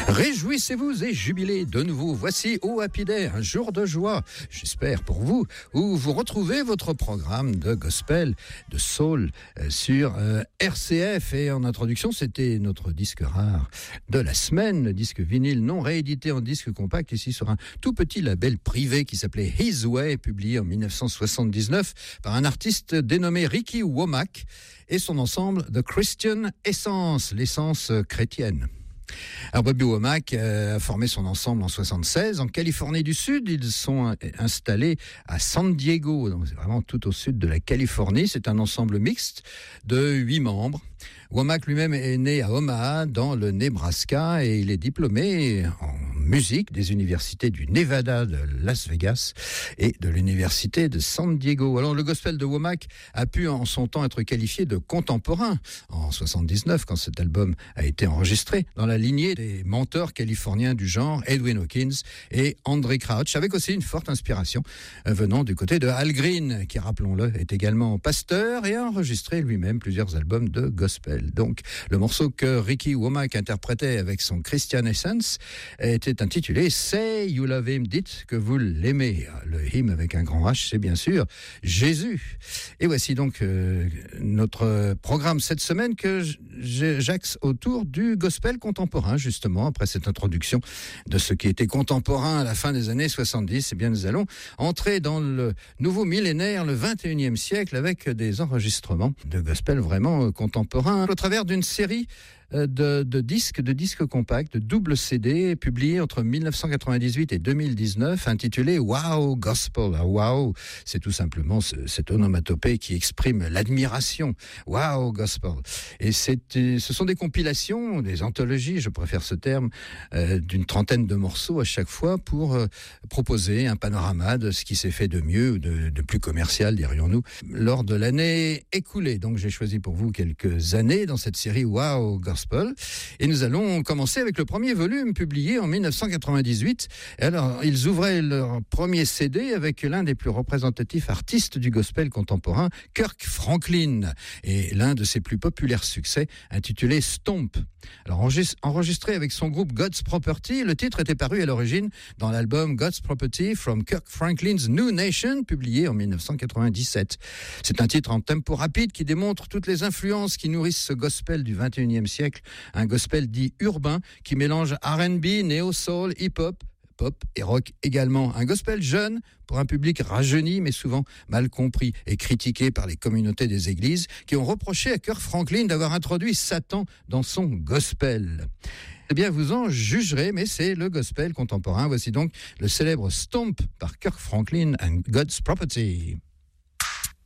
Réjouissez-vous et jubilez de nouveau. Voici Oh Happy Day, un jour de joie, j'espère pour vous, où vous retrouvez votre programme de gospel, de soul sur RCF. Et en introduction, c'était notre disque rare de la semaine, le disque vinyle non réédité en disque compact, ici sur un tout petit label privé qui s'appelait His Way, publié en 1979 par un artiste dénommé Ricky Womack et son ensemble The Christian Essence, l'essence chrétienne. Alors Bobby Womack a formé son ensemble en 76 en Californie du Sud. Ils sont installés à San Diego, donc c'est vraiment tout au sud de la Californie. C'est un ensemble mixte de 8 membres. Womack lui-même est né à Omaha, dans le Nebraska, et il est diplômé en musique des universités du Nevada de Las Vegas et de l'université de San Diego. Alors le gospel de Womack a pu en son temps être qualifié de contemporain en 79 quand cet album a été enregistré, dans la lignée des mentors californiens du genre Edwin Hawkins et Andraé Crouch, avec aussi une forte inspiration venant du côté de Al Green, qui, rappelons-le, est également pasteur et a enregistré lui-même plusieurs albums de gospel. Donc le morceau que Ricky Womack interprétait avec son Christian Essence était intitulé Say You Love Him, dites que vous l'aimez. Le hymne avec un grand H, c'est bien sûr Jésus. Et voici donc notre programme cette semaine que j'axe autour du gospel contemporain, justement. Après cette introduction de ce qui était contemporain à la fin des années 70, eh bien nous allons entrer dans le nouveau millénaire, le 21e siècle, avec des enregistrements de gospel vraiment contemporains, au travers d'une série de disques compacts, de double CD, publiés entre 1998 et 2019, intitulé Wow Gospel. Wow, c'est tout simplement cette onomatopée qui exprime l'admiration. Wow Gospel. Et ce sont des compilations, des anthologies, je préfère ce terme, d'une trentaine de morceaux à chaque fois pour proposer un panorama de ce qui s'est fait de mieux ou de plus commercial, dirions-nous, lors de l'année écoulée. Donc j'ai choisi pour vous quelques années dans cette série Wow Gospel. Et nous allons commencer avec le premier volume publié en 1998. Et alors, ils ouvraient leur premier CD avec l'un des plus représentatifs artistes du gospel contemporain, Kirk Franklin, et l'un de ses plus populaires succès, intitulé Stomp. Alors, enregistré avec son groupe God's Property, le titre était paru à l'origine dans l'album God's Property from Kirk Franklin's New Nation, publié en 1997. C'est un titre en tempo rapide qui démontre toutes les influences qui nourrissent ce gospel du 21e siècle. Un gospel dit urbain qui mélange R&B, néo-soul, hip-hop, pop et rock également. Un gospel jeune pour un public rajeuni mais souvent mal compris et critiqué par les communautés des églises qui ont reproché à Kirk Franklin d'avoir introduit Satan dans son gospel. Eh bien, vous en jugerez, mais c'est le gospel contemporain. Voici donc le célèbre Stomp par Kirk Franklin and God's Property.